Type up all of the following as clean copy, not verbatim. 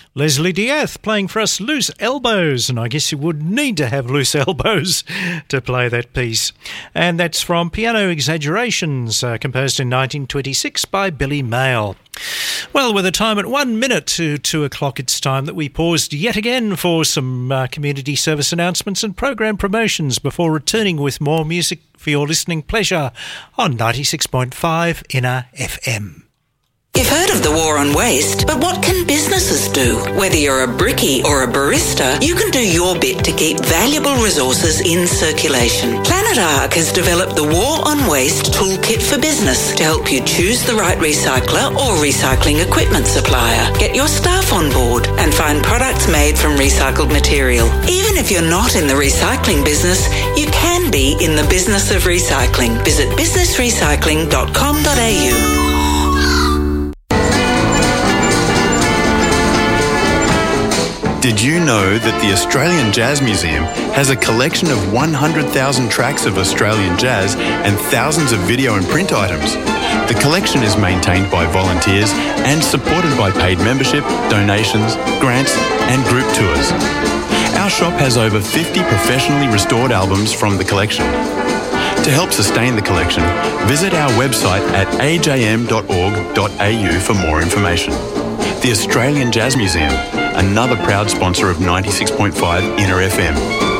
Leslie Diath playing for us Loose Elbows, and I guess you would need to have loose elbows to play that piece. And that's from Piano Exaggerations, composed in 1926 by Billy Mayle. Well, with the time at 1 minute to 2 o'clock, it's time that we paused yet again for some community service announcements and program promotions before returning with more music for your listening pleasure on 96.5 Inner FM. You've heard of the war on waste, but what can businesses do? Whether you're a brickie or a barista, you can do your bit to keep valuable resources in circulation. Planet Ark has developed the War on Waste Toolkit for Business to help you choose the right recycler or recycling equipment supplier. Get your staff on board and find products made from recycled material. Even if you're not in the recycling business, you can be in the business of recycling. Visit businessrecycling.com.au. Did you know that the Australian Jazz Museum has a collection of 100,000 tracks of Australian jazz and thousands of video and print items? The collection is maintained by volunteers and supported by paid membership, donations, grants and group tours. Our shop has over 50 professionally restored albums from the collection. To help sustain the collection, visit our website at ajm.org.au for more information. The Australian Jazz Museum, another proud sponsor of 96.5 Inner FM.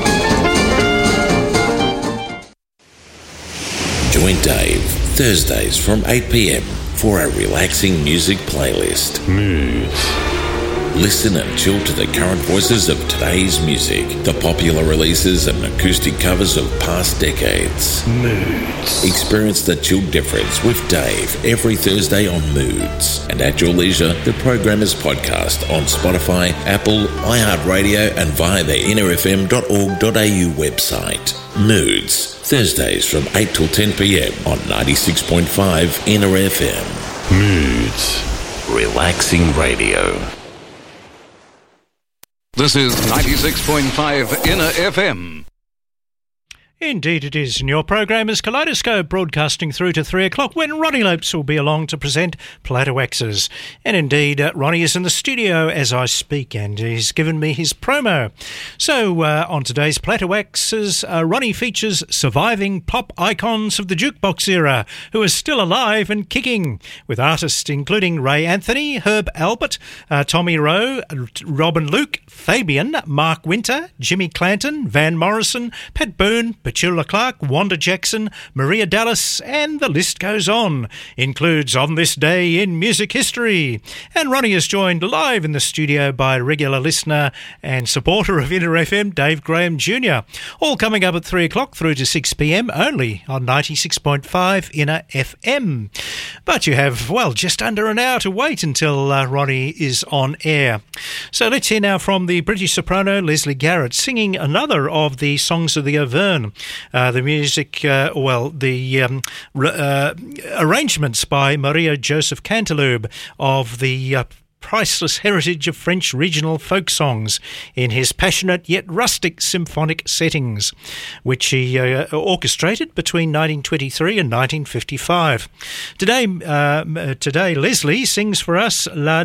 Join Dave Thursdays from 8 p.m. for a relaxing music playlist. Moods. Listen and chill to the current voices of today's music, the popular releases and acoustic covers of past decades. Moods. Experience the chill difference with Dave every Thursday on Moods. And at your leisure, the program is podcast on Spotify, Apple, iHeartRadio and via the innerfm.org.au website. Moods, Thursdays from 8 till 10 p.m. on 96.5 Inner FM. Moods. Relaxing radio. This is 96.5 Inner FM. Indeed it is, and your program is Kaleidoscope, broadcasting through to 3 o'clock when Ronnie Lopes will be along to present Platter Waxes. And indeed, Ronnie is in the studio as I speak, and he's given me his promo. So, on today's Platter Waxes, Ronnie features surviving pop icons of the jukebox era who are still alive and kicking, with artists including Ray Anthony, Herb Albert, Tommy Rowe, Robin Luke, Fabian, Mark Winter, Jimmy Clanton, Van Morrison, Pat Byrne, Petula Clark, Wanda Jackson, Maria Dallas, and the list goes on. Includes On This Day in Music History. And Ronnie is joined live in the studio by regular listener and supporter of Inner FM, Dave Graham Jr. All coming up at 3 o'clock through to 6 p.m. only on 96.5 Inner FM. But you have, well, just under an hour to wait until Ronnie is on air. So let's hear now from the British soprano Leslie Garrett singing another of the songs of the Auvergne. The music, arrangements by Maria Joseph Canteloube of the priceless heritage of French regional folk songs in his passionate yet rustic symphonic settings, which he orchestrated between 1923 and 1955. Today, Leslie sings for us La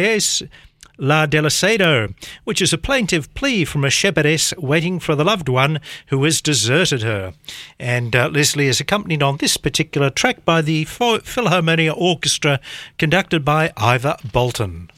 Delicado, which is a plaintive plea from a shepherdess waiting for the loved one who has deserted her. And Leslie is accompanied on this particular track by the Philharmonia Orchestra, conducted by Ivor Bolton.